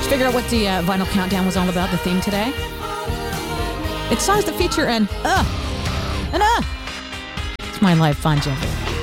Figure out what the Vinyl Countdown was all about, the theme today? It's songs that feature an It's my life, Bon Jovi.